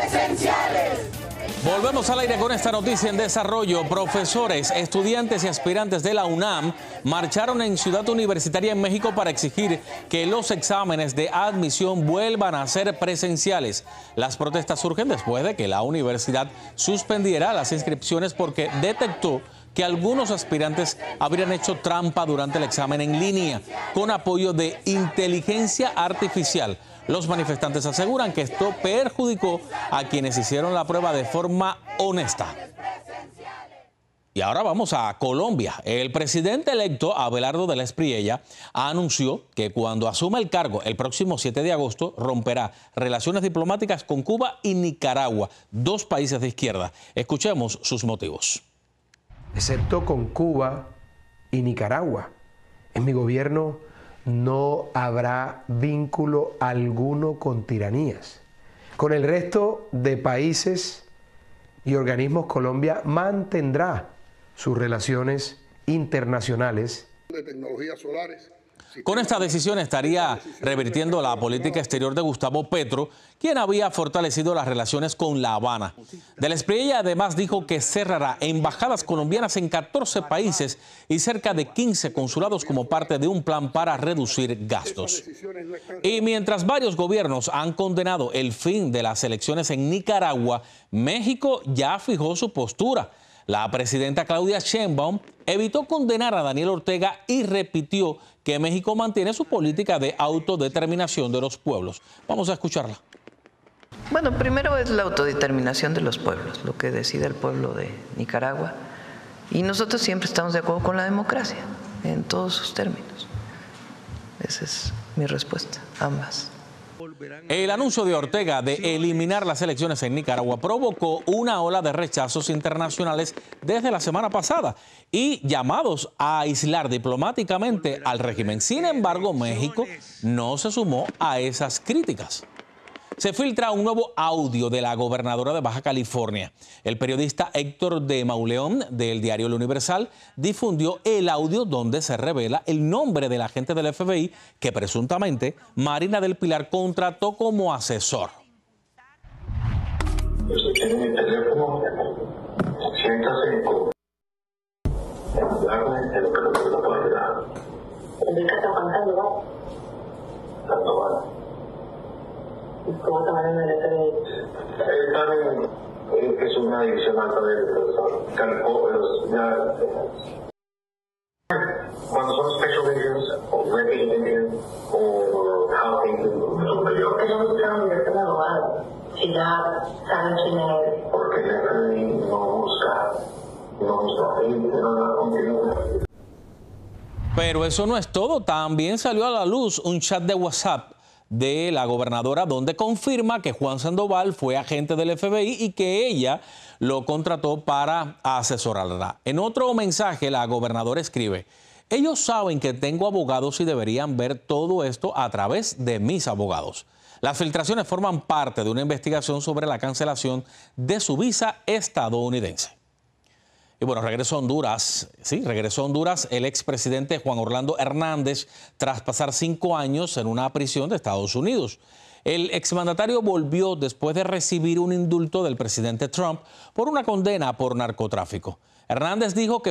presenciales. Volvemos al aire con esta noticia en desarrollo. Profesores, estudiantes y aspirantes de la UNAM marcharon en Ciudad Universitaria en México para exigir que los exámenes de admisión vuelvan a ser presenciales. Las protestas surgen después de que la universidad suspendiera las inscripciones porque detectó que algunos aspirantes habrían hecho trampa durante el examen en línea con apoyo de inteligencia artificial. Los manifestantes aseguran que esto perjudicó a quienes hicieron la prueba de forma honesta. Y ahora vamos a Colombia. El presidente electo Abelardo del Espriella anunció que cuando asuma el cargo el próximo 7 de agosto romperá relaciones diplomáticas con Cuba y Nicaragua, dos países de izquierda. Escuchemos sus motivos. Excepto con Cuba y Nicaragua, en mi gobierno no habrá vínculo alguno con tiranías. Con el resto de países y organismos, Colombia mantendrá sus relaciones internacionales de tecnologías solares. Con esta decisión estaría revirtiendo la política exterior de Gustavo Petro, quien había fortalecido las relaciones con La Habana. Del Espriella además dijo que cerrará embajadas colombianas en 14 países y cerca de 15 consulados como parte de un plan para reducir gastos. Y mientras varios gobiernos han condenado el fin de las elecciones en Nicaragua, México ya fijó su postura. La presidenta Claudia Sheinbaum evitó condenar a Daniel Ortega y repitió que México mantiene su política de autodeterminación de los pueblos. Vamos a escucharla. Bueno, primero es la autodeterminación de los pueblos, lo que decide el pueblo de Nicaragua. Y nosotros siempre estamos de acuerdo con la democracia, en todos sus términos. Esa es mi respuesta, ambas. El anuncio de Ortega de eliminar las elecciones en Nicaragua provocó una ola de rechazos internacionales desde la semana pasada y llamados a aislar diplomáticamente al régimen. Sin embargo, México no se sumó a esas críticas. Se filtra un nuevo audio de la gobernadora de Baja California. El periodista Héctor de Mauleón, del diario El Universal, difundió el audio donde se revela el nombre del agente del FBI que presuntamente Marina del Pilar contrató como asesor. Tiene mi teléfono, siéntase con hablarme de lo que lo puedo ayudar. ¿De qué está contando, va? Sandoval. ¿Cómo te van a meter? Es una división alta de cuando son special agents o red agents o house agents superior. Ellos buscan un abogado. Si ya saben quién es. Porque el FBI no busca agentes, no da contenido. Pero eso no es todo. También salió a la luz un chat de WhatsApp de la gobernadora donde confirma que Juan Sandoval fue agente del FBI y que ella lo contrató para asesorarla. En otro mensaje, la gobernadora escribe: ellos saben que tengo abogados y deberían ver todo esto a través de mis abogados. Las filtraciones forman parte de una investigación sobre la cancelación de su visa estadounidense. Y bueno, regresó a Honduras. Sí, regresó a Honduras el expresidente Juan Orlando Hernández tras pasar 5 años en una prisión de Estados Unidos. El exmandatario volvió después de recibir un indulto del presidente Trump por una condena por narcotráfico. Hernández dijo que